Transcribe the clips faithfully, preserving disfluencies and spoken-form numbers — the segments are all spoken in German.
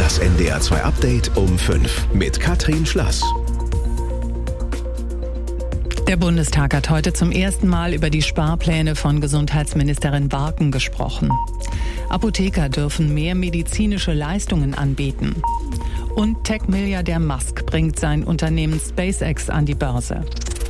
Das N D R zwei Update um fünf mit Katrin Schlass. Der Bundestag hat heute zum ersten Mal über die Sparpläne von Gesundheitsministerin Warken gesprochen. Apotheker dürfen mehr medizinische Leistungen anbieten. Und Tech-Milliardär Musk bringt sein Unternehmen SpaceX an die Börse.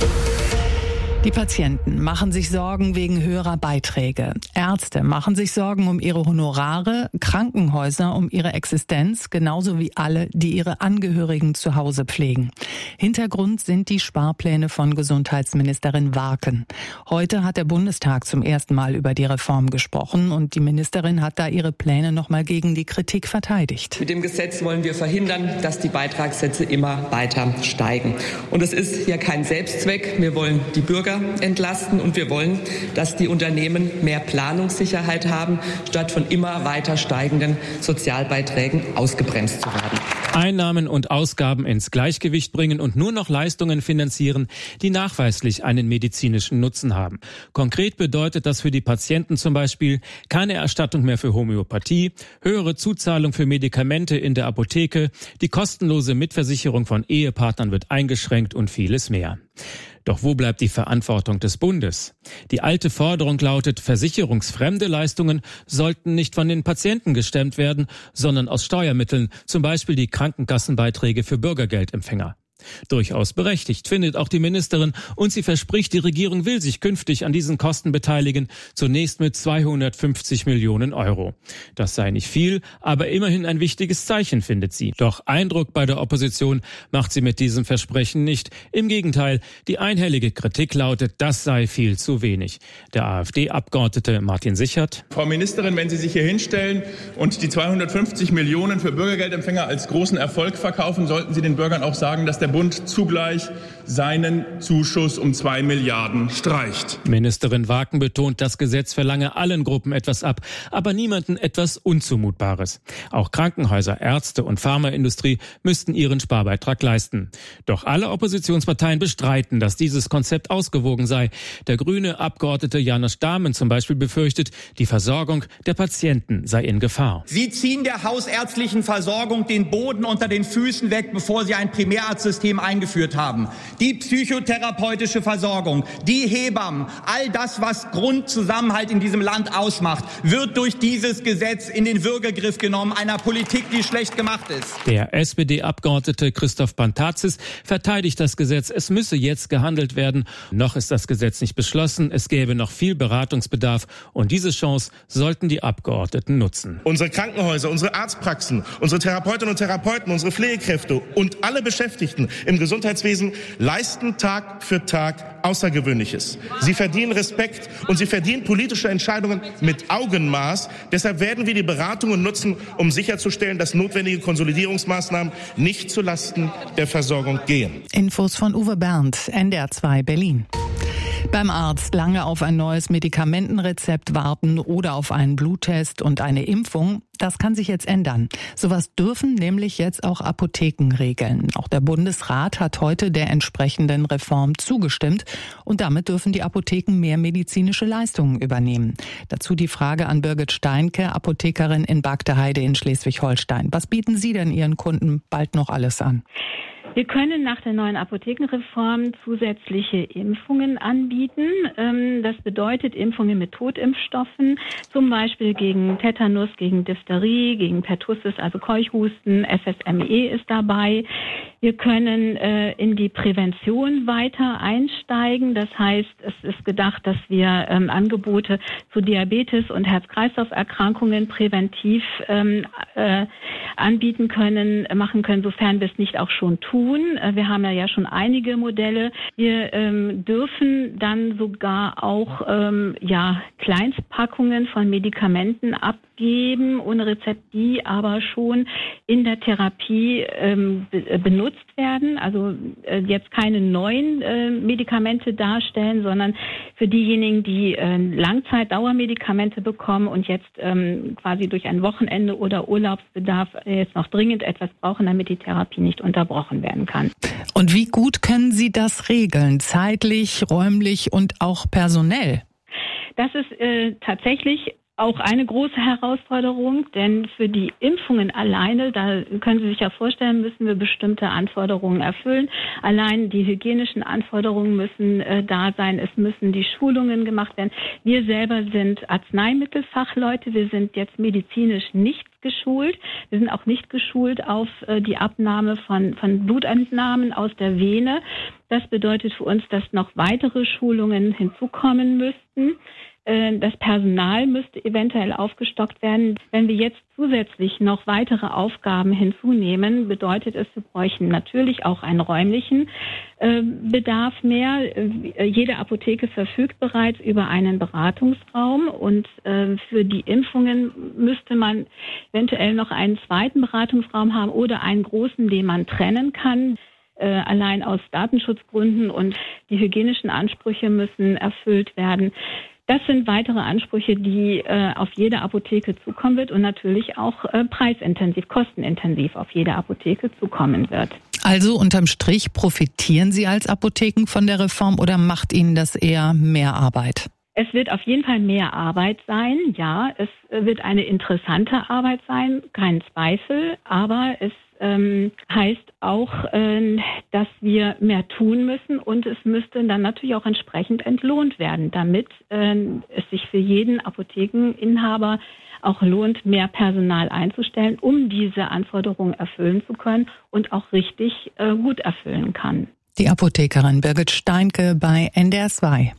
Die Patienten machen sich Sorgen wegen höherer Beiträge. Ärzte machen sich Sorgen um ihre Honorare, Krankenhäuser um ihre Existenz, genauso wie alle, die ihre Angehörigen zu Hause pflegen. Hintergrund sind die Sparpläne von Gesundheitsministerin Warken. Heute hat der Bundestag zum ersten Mal über die Reform gesprochen und die Ministerin hat da ihre Pläne nochmal gegen die Kritik verteidigt. Mit dem Gesetz wollen wir verhindern, dass die Beitragssätze immer weiter steigen. Und es ist hier kein Selbstzweck. Wir wollen die Bürger entlasten und wir wollen, dass die Unternehmen mehr Planungssicherheit haben, statt von immer weiter steigenden Sozialbeiträgen ausgebremst zu werden. Einnahmen und Ausgaben ins Gleichgewicht bringen und nur noch Leistungen finanzieren, die nachweislich einen medizinischen Nutzen haben. Konkret bedeutet das für die Patienten zum Beispiel keine Erstattung mehr für Homöopathie, höhere Zuzahlung für Medikamente in der Apotheke, die kostenlose Mitversicherung von Ehepartnern wird eingeschränkt und vieles mehr. Doch wo bleibt die Verantwortung des Bundes? Die alte Forderung lautet, versicherungsfremde Leistungen sollten nicht von den Patienten gestemmt werden, sondern aus Steuermitteln, zum Beispiel die Krankenkassenbeiträge für Bürgergeldempfänger. Durchaus berechtigt, findet auch die Ministerin, und sie verspricht, die Regierung will sich künftig an diesen Kosten beteiligen, zunächst mit zweihundertfünfzig Millionen Euro. Das sei nicht viel, aber immerhin ein wichtiges Zeichen, findet sie. Doch Eindruck bei der Opposition macht sie mit diesem Versprechen nicht. Im Gegenteil, die einhellige Kritik lautet, das sei viel zu wenig. Der AfD-Abgeordnete Martin Sichert: Frau Ministerin, wenn Sie sich hier hinstellen und die zweihundertfünfzig Millionen für Bürgergeldempfänger als großen Erfolg verkaufen, sollten Sie den Bürgern auch sagen, dass der Bund zugleich seinen Zuschuss um zwei Milliarden streicht. Ministerin Warken betont, das Gesetz verlange allen Gruppen etwas ab, aber niemanden etwas Unzumutbares. Auch Krankenhäuser, Ärzte und Pharmaindustrie müssten ihren Sparbeitrag leisten. Doch alle Oppositionsparteien bestreiten, dass dieses Konzept ausgewogen sei. Der grüne Abgeordnete Janusz Dahmen zum Beispiel befürchtet, die Versorgung der Patienten sei in Gefahr. Sie ziehen der hausärztlichen Versorgung den Boden unter den Füßen weg, bevor Sie ein Primärarztsystem eingeführt haben. Die psychotherapeutische Versorgung, die Hebammen, all das, was Grundzusammenhalt in diesem Land ausmacht, wird durch dieses Gesetz in den Würgegriff genommen, einer Politik, die schlecht gemacht ist. Der S P D-Abgeordnete Christoph Pantazis verteidigt das Gesetz. Es müsse jetzt gehandelt werden. Noch ist das Gesetz nicht beschlossen. Es gäbe noch viel Beratungsbedarf und diese Chance sollten die Abgeordneten nutzen. Unsere Krankenhäuser, unsere Arztpraxen, unsere Therapeutinnen und Therapeuten, unsere Pflegekräfte und alle Beschäftigten im Gesundheitswesen leisten Tag für Tag Außergewöhnliches. Sie verdienen Respekt und sie verdienen politische Entscheidungen mit Augenmaß. Deshalb werden wir die Beratungen nutzen, um sicherzustellen, dass notwendige Konsolidierungsmaßnahmen nicht zulasten der Versorgung gehen. Infos von Uwe Berndt, N D R zwei Berlin. Beim Arzt lange auf ein neues Medikamentenrezept warten oder auf einen Bluttest und eine Impfung, das kann sich jetzt ändern. Sowas dürfen nämlich jetzt auch Apotheken regeln. Auch der Bundesrat hat heute der entsprechenden Reform zugestimmt und damit dürfen die Apotheken mehr medizinische Leistungen übernehmen. Dazu die Frage an Birgit Steinke, Apothekerin in Bagdeheide in Schleswig-Holstein. Was bieten Sie denn Ihren Kunden bald noch alles an? Wir können nach der neuen Apothekenreform zusätzliche Impfungen anbieten. Das bedeutet Impfungen mit Totimpfstoffen, zum Beispiel gegen Tetanus, gegen Diphtherie, gegen Pertussis, also Keuchhusten, F S M E ist dabei. Wir können äh, in die Prävention weiter einsteigen. Das heißt, es ist gedacht, dass wir ähm, Angebote zu Diabetes und Herz-Kreislauf-Erkrankungen präventiv ähm, äh, anbieten können, machen können, sofern wir es nicht auch schon tun. Äh, wir haben ja, ja schon einige Modelle. Wir ähm, dürfen dann sogar auch ähm, ja Kleinstpackungen von Medikamenten abgeben, ohne Rezept, die aber schon in der Therapie ähm, be- benutzt werden, also äh, jetzt keine neuen äh, Medikamente darstellen, sondern für diejenigen, die äh, Langzeit-Dauermedikamente bekommen und jetzt ähm, quasi durch ein Wochenende oder Urlaubsbedarf äh, jetzt noch dringend etwas brauchen, damit die Therapie nicht unterbrochen werden kann. Und wie gut können Sie das regeln, zeitlich, räumlich und auch personell? Das ist äh, tatsächlich auch eine große Herausforderung, denn für die Impfungen alleine, da können Sie sich ja vorstellen, müssen wir bestimmte Anforderungen erfüllen. Allein die hygienischen Anforderungen müssen äh, da sein, es müssen die Schulungen gemacht werden. Wir selber sind Arzneimittelfachleute, wir sind jetzt medizinisch nicht geschult. Wir sind auch nicht geschult auf äh, die Abnahme von, von Blutentnahmen aus der Vene. Das bedeutet für uns, dass noch weitere Schulungen hinzukommen müssten. Das Personal müsste eventuell aufgestockt werden. Wenn wir jetzt zusätzlich noch weitere Aufgaben hinzunehmen, bedeutet es, wir bräuchten natürlich auch einen räumlichen äh, Bedarf mehr. Äh, jede Apotheke verfügt bereits über einen Beratungsraum und äh, für die Impfungen müsste man eventuell noch einen zweiten Beratungsraum haben oder einen großen, den man trennen kann. Äh, allein aus Datenschutzgründen und die hygienischen Ansprüche müssen erfüllt werden. Das sind weitere Ansprüche, die äh, auf jede Apotheke zukommen wird und natürlich auch äh, preisintensiv, kostenintensiv auf jede Apotheke zukommen wird. Also unterm Strich profitieren Sie als Apotheken von der Reform oder macht Ihnen das eher mehr Arbeit? Es wird auf jeden Fall mehr Arbeit sein, ja. Es wird eine interessante Arbeit sein, kein Zweifel, aber es ähm, heißt auch, äh, dass wir mehr tun müssen und es müsste dann natürlich auch entsprechend entlohnt werden, damit äh, es sich für jeden Apothekeninhaber auch lohnt, mehr Personal einzustellen, um diese Anforderungen erfüllen zu können und auch richtig äh, gut erfüllen kann. Die Apothekerin Birgit Steinke bei N D R zwei.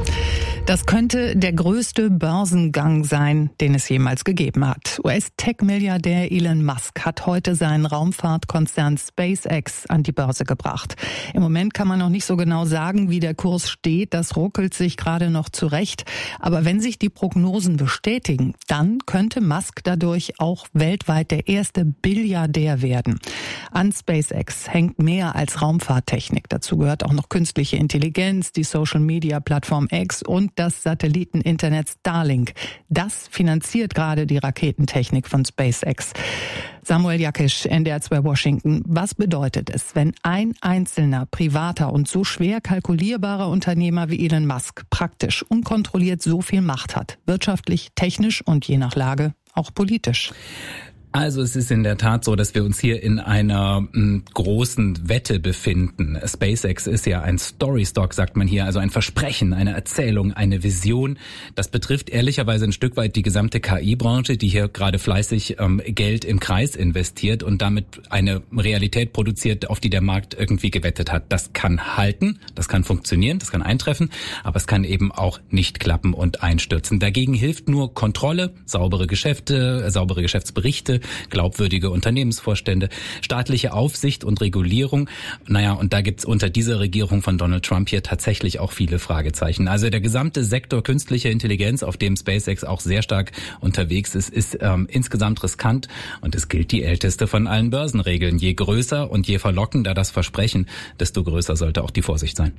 Das könnte der größte Börsengang sein, den es jemals gegeben hat. U S-Tech-Milliardär Elon Musk hat heute seinen Raumfahrtkonzern SpaceX an die Börse gebracht. Im Moment kann man noch nicht so genau sagen, wie der Kurs steht. Das ruckelt sich gerade noch zurecht. Aber wenn sich die Prognosen bestätigen, dann könnte Musk dadurch auch weltweit der erste Billiardär werden. An SpaceX hängt mehr als Raumfahrttechnik. Dazu gehört auch noch künstliche Intelligenz, die Social-Media-Plattform X und das Satelliteninternet Starlink. Das finanziert gerade die Raketentechnik von SpaceX. Samuel Jakisch, N D R zwei Washington. Was bedeutet es, wenn ein einzelner, privater und so schwer kalkulierbarer Unternehmer wie Elon Musk praktisch unkontrolliert so viel Macht hat? Wirtschaftlich, technisch und je nach Lage auch politisch. Also es ist in der Tat so, dass wir uns hier in einer m, großen Wette befinden. SpaceX ist ja ein Storystock, sagt man hier, also ein Versprechen, eine Erzählung, eine Vision. Das betrifft ehrlicherweise ein Stück weit die gesamte K I-Branche, die hier gerade fleißig ähm, Geld im Kreis investiert und damit eine Realität produziert, auf die der Markt irgendwie gewettet hat. Das kann halten, das kann funktionieren, das kann eintreffen, aber es kann eben auch nicht klappen und einstürzen. Dagegen hilft nur Kontrolle, saubere Geschäfte, äh, saubere Geschäftsberichte, glaubwürdige Unternehmensvorstände, staatliche Aufsicht und Regulierung. Naja, und da gibt's unter dieser Regierung von Donald Trump hier tatsächlich auch viele Fragezeichen. Also der gesamte Sektor künstliche Intelligenz, auf dem SpaceX auch sehr stark unterwegs ist, ist ähm, insgesamt riskant und es gilt die älteste von allen Börsenregeln. Je größer und je verlockender das Versprechen, desto größer sollte auch die Vorsicht sein.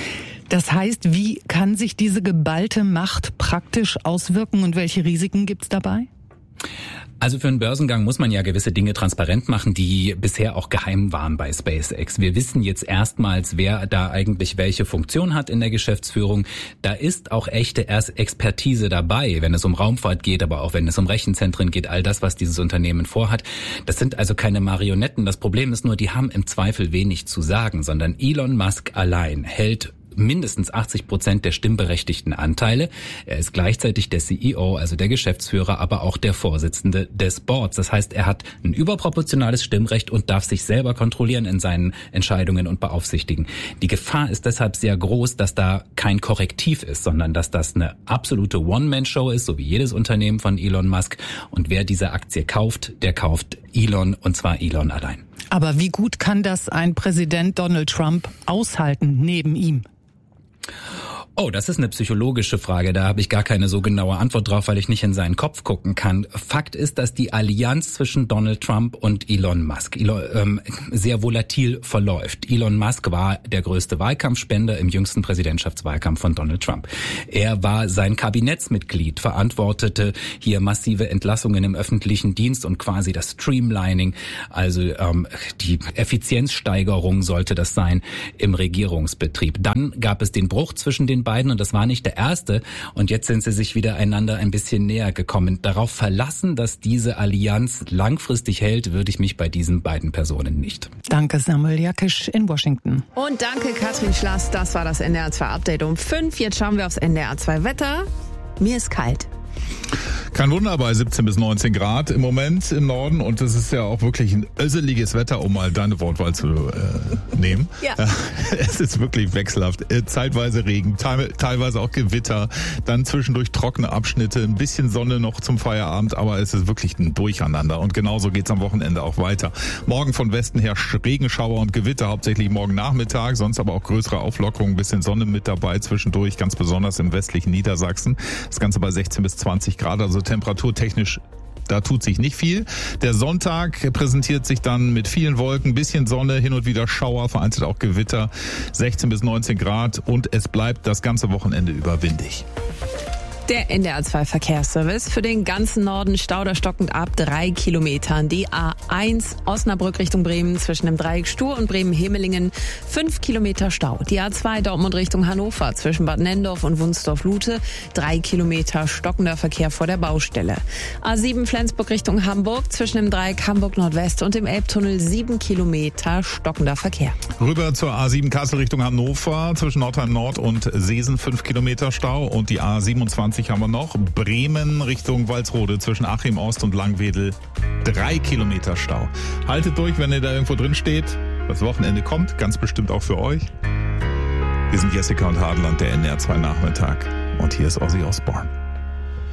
Das heißt, wie kann sich diese geballte Macht praktisch auswirken und welche Risiken gibt's dabei? Also für einen Börsengang muss man ja gewisse Dinge transparent machen, die bisher auch geheim waren bei SpaceX. Wir wissen jetzt erstmals, wer da eigentlich welche Funktion hat in der Geschäftsführung. Da ist auch echte Expertise dabei, wenn es um Raumfahrt geht, aber auch wenn es um Rechenzentren geht, all das, was dieses Unternehmen vorhat. Das sind also keine Marionetten. Das Problem ist nur, die haben im Zweifel wenig zu sagen, sondern Elon Musk allein hält mindestens achtzig Prozent der stimmberechtigten Anteile. Er ist gleichzeitig der C E O, also der Geschäftsführer, aber auch der Vorsitzende des Boards. Das heißt, er hat ein überproportionales Stimmrecht und darf sich selber kontrollieren in seinen Entscheidungen und beaufsichtigen. Die Gefahr ist deshalb sehr groß, dass da kein Korrektiv ist, sondern dass das eine absolute One-Man-Show ist, so wie jedes Unternehmen von Elon Musk. Und wer diese Aktie kauft, der kauft Elon, und zwar Elon allein. Aber wie gut kann das ein Präsident Donald Trump aushalten neben ihm? Oh, das ist eine psychologische Frage. Da habe ich gar keine so genaue Antwort drauf, weil ich nicht in seinen Kopf gucken kann. Fakt ist, dass die Allianz zwischen Donald Trump und Elon Musk Elon, ähm, sehr volatil verläuft. Elon Musk war der größte Wahlkampfspender im jüngsten Präsidentschaftswahlkampf von Donald Trump. Er war sein Kabinettsmitglied, verantwortete hier massive Entlassungen im öffentlichen Dienst und quasi das Streamlining, also ähm, die Effizienzsteigerung sollte das sein im Regierungsbetrieb. Dann gab es den Bruch zwischen den beiden und das war nicht der erste. Und jetzt sind sie sich wieder einander ein bisschen näher gekommen. Darauf verlassen, dass diese Allianz langfristig hält, würde ich mich bei diesen beiden Personen nicht. Danke Samuel Jakisch in Washington. Und danke Katrin Schlass, das war das N D R zwei Update um fünf. Jetzt schauen wir aufs N D R zwei Wetter. Mir ist kalt. Kein Wunder bei siebzehn bis neunzehn Grad im Moment im Norden und das ist ja auch wirklich ein öseliges Wetter, um mal deine Wortwahl zu äh, nehmen. Ja. Es ist wirklich wechselhaft. Äh, zeitweise Regen, te- teilweise auch Gewitter, dann zwischendurch trockene Abschnitte, ein bisschen Sonne noch zum Feierabend, aber es ist wirklich ein Durcheinander und genauso geht's am Wochenende auch weiter. Morgen von Westen her Regenschauer und Gewitter, hauptsächlich morgen Nachmittag, sonst aber auch größere Auflockerungen, ein bisschen Sonne mit dabei zwischendurch, ganz besonders im westlichen Niedersachsen. Das Ganze bei sechzehn bis zwanzig Grad, also temperaturtechnisch, da tut sich nicht viel. Der Sonntag präsentiert sich dann mit vielen Wolken, bisschen Sonne, hin und wieder Schauer, vereinzelt auch Gewitter, sechzehn bis neunzehn Grad und es bleibt das ganze Wochenende über windig. Der N D R zwei Verkehrsservice für den ganzen Norden stauderstockend ab drei Kilometern. Die A eins Osnabrück Richtung Bremen zwischen dem Dreieck Stur und Bremen-Hemelingen fünf Kilometer Stau. Die A zwei Dortmund Richtung Hannover zwischen Bad Nenndorf und Wunsdorf-Lute drei Kilometer stockender Verkehr vor der Baustelle. A sieben Flensburg Richtung Hamburg zwischen dem Dreieck Hamburg Nordwest und dem Elbtunnel sieben Kilometer stockender Verkehr. Rüber zur A sieben Kassel Richtung Hannover zwischen Nordheim Nord und Seesen fünf Kilometer Stau und die A siebenundzwanzig haben wir noch. Bremen Richtung Walsrode zwischen Achim Ost und Langwedel drei Kilometer Stau. Haltet durch, wenn ihr da irgendwo drin steht. Das Wochenende kommt, ganz bestimmt auch für euch. Wir sind Jessica und Hadeland, der N D R zwei Nachmittag. Und hier ist Ozzy Osbourne.